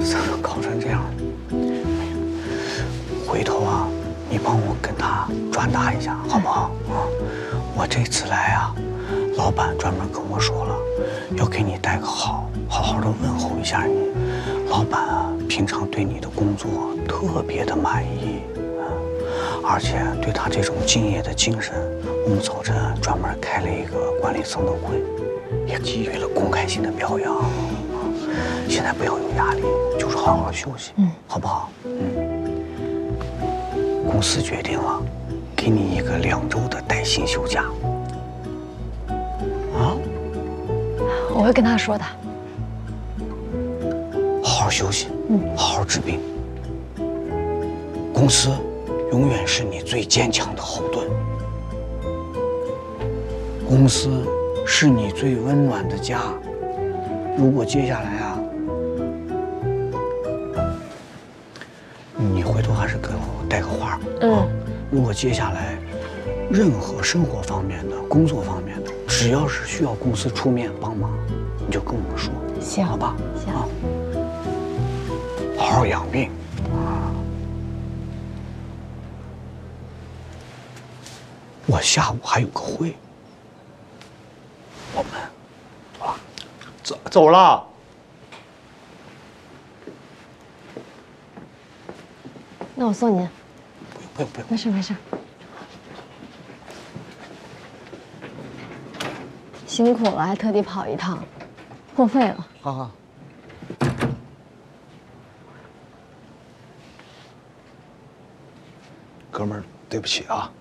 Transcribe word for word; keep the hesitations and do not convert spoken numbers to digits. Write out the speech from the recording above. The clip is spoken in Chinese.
怎么搞成这样？哎呀，回头啊，你帮我跟他转达一下，好不好？啊，我这次来啊，老板专门跟我说了，要给你带个好，好好的问候一下你。老板啊，平常对你的工作特别的满意，啊，而且对他这种敬业的精神，我们早晨专门开了一个管理层的会，也给予了公开性的表扬。现在不要有压力，就是好好休息，嗯，好不好？嗯。公司决定了，给你一个两周的带薪休假。啊？ 我会跟他说的。 好好休息，嗯，好好治病。公司永远是你最坚强的后盾。公司是你最温暖的家。如果接下来啊，你回头还是给我带个话，嗯，啊，如果接下来任何生活方面的、工作方面的，只要是需要公司出面帮忙，你就跟我们说， 行， 好吧？ 行， 啊，好好养病啊。我下午还有个会，我们走了， 走走了。 那我送您。 不用不用， 没事没事。辛苦了，还特地跑一趟，破费了。 好好。 哥们儿，对不起啊。